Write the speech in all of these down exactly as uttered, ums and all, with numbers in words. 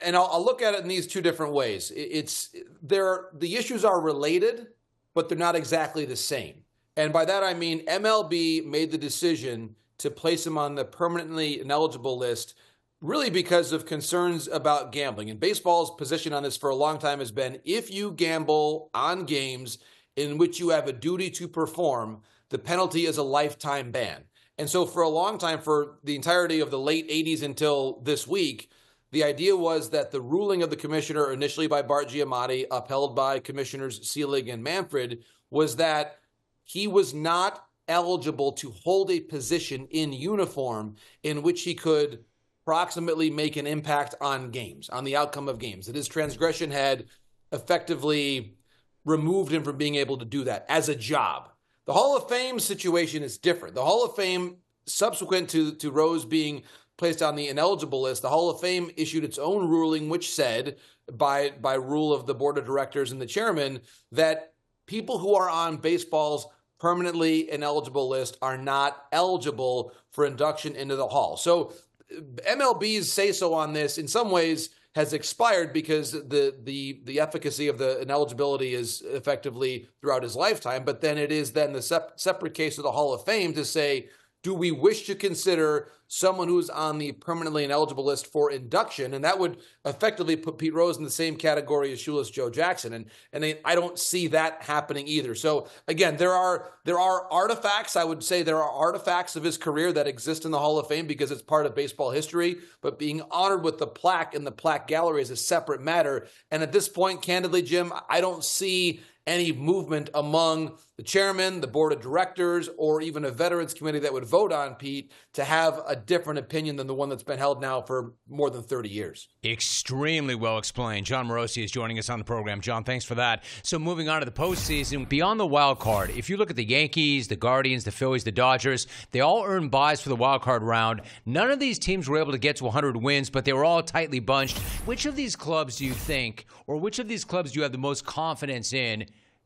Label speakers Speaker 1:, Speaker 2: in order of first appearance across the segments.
Speaker 1: and I'll, I'll look at it in these two different ways. It's there. The issues are related, but they're not exactly the same. And by that, I mean M L B made the decision to place him on the permanently ineligible list really because of concerns about gambling. And baseball's position on this for a long time has been, if you gamble on games in which you have a duty to perform, the penalty is a lifetime ban. And so for a long time, for the entirety of the late eighties until this week, the idea was that the ruling of the commissioner, initially by Bart Giamatti, upheld by Commissioners Selig and Manfred, was that he was not eligible to hold a position in uniform in which he could approximately make an impact on games, on the outcome of games. That his transgression had effectively removed him from being able to do that as a job. The Hall of Fame situation is different. The Hall of Fame, subsequent to, to Rose being placed on the ineligible list, the Hall of Fame issued its own ruling, which said, by, by rule of the board of directors and the chairman, that people who are on baseball's permanently ineligible list are not eligible for induction into the Hall. So M L B's say-so on this, in some ways, has expired because the the the efficacy of the ineligibility is effectively throughout his lifetime. But then it is then the sep- separate case of the Hall of Fame to say, do we wish to consider someone who's on the permanently ineligible list for induction? And that would effectively put Pete Rose in the same category as Shoeless Joe Jackson. And and I don't see that happening either. So again, there are there are artifacts. I would say there are artifacts of his career that exist in the Hall of Fame because it's part of baseball history. But being honored with the plaque in the plaque gallery is a separate matter. And at this point, candidly, Jim, I don't see any movement among the chairman, the board of directors, or even a veterans committee that would vote on Pete to have a different opinion than the one that's been held now for more than thirty years.
Speaker 2: Extremely well explained. John Morosi is joining us on the program. John, thanks for that. So moving on to the postseason, beyond the wild card, if you look at the Yankees, the Guardians, the Phillies, the Dodgers, they all earned buys for the wild card round. None of these teams were able to get to one hundred wins, but they were all tightly bunched. Which of these clubs do you think, or which of these clubs do you have the most confidence in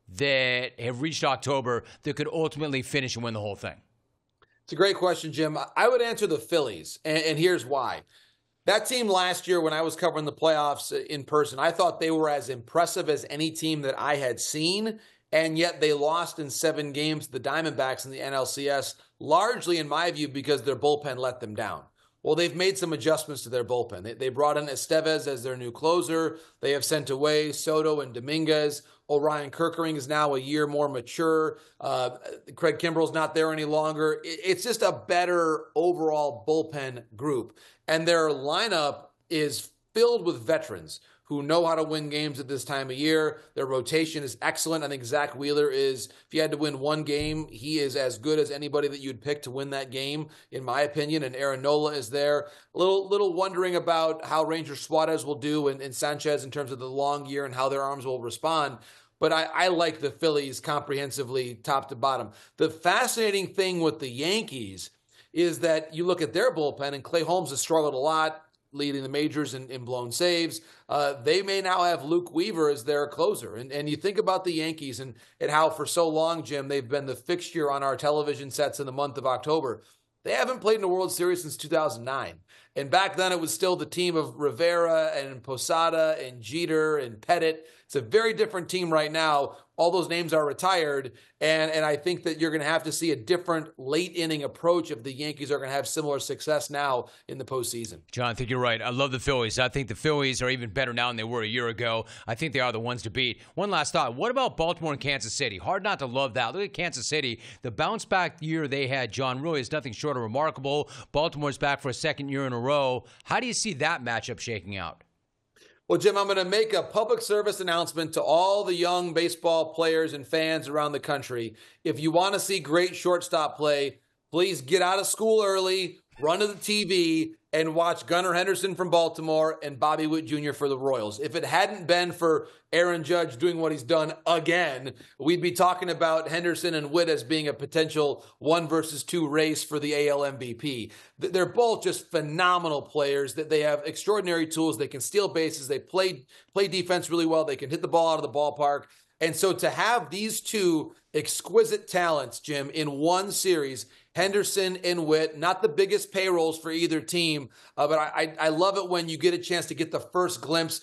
Speaker 2: that have reached October that could ultimately finish and win the whole thing?
Speaker 1: It's a great question, Jim. I would answer the Phillies, and, and here's why. That team last year, when I was covering the playoffs in person, I thought they were as impressive as any team that I had seen, and yet they lost in seven games to the Diamondbacks in the N L C S, largely, in my view, because their bullpen let them down. Well, they've made some adjustments to their bullpen. They, they brought in Estevez as their new closer. They have sent away Soto and Dominguez. Orion Kirkering is now a year more mature. Uh, Craig Kimbrell's not there any longer. It, it's just a better overall bullpen group. And their lineup is filled with veterans who know how to win games at this time of year. Their rotation is excellent. I think Zach Wheeler is, if you had to win one game, he is as good as anybody that you'd pick to win that game, in my opinion. And Aaron Nola is there. A little, little wondering about how Ranger Suarez will do and, and Sanchez in terms of the long year and how their arms will respond. But I, I like the Phillies comprehensively top to bottom. The fascinating thing with the Yankees is that you look at their bullpen, and Clay Holmes has struggled a lot, leading the majors in, in blown saves. Uh, they may now have Luke Weaver as their closer. And, and you think about the Yankees and, and how for so long, Jim, they've been the fixture on our television sets in the month of October. They haven't played in a World Series since two thousand nine. And back then it was still the team of Rivera and Posada and Jeter and Pettit. It's a very different team right now. All those names are retired. And, and I think that you're going to have to see a different late inning approach if the Yankees are going to have similar success now in the postseason.
Speaker 2: John, I think you're right. I love the Phillies. I think the Phillies are even better now than they were a year ago. I think they are the ones to beat. One last thought. What about Baltimore and Kansas City? Hard not to love that. Look at Kansas City. The bounce back year they had, John, really is nothing short of remarkable. Baltimore's back for a second year in a row. How do you see that matchup shaking out?
Speaker 1: Well, Jim, I'm going to make a public service announcement to all the young baseball players and fans around the country. If you want to see great shortstop play, please get out of school early, run to the T V, and watch Gunnar Henderson from Baltimore and Bobby Witt Junior for the Royals. If it hadn't been for Aaron Judge doing what he's done again, we'd be talking about Henderson and Witt as being a potential one versus two race for the A L M V P. They're both just phenomenal players. That they have extraordinary tools. They can steal bases. They play play defense really well. They can hit the ball out of the ballpark. And so to have these two exquisite talents, Jim, in one series, Henderson and Witt, not the biggest payrolls for either team, uh, but I, I love it when you get a chance to get the first glimpse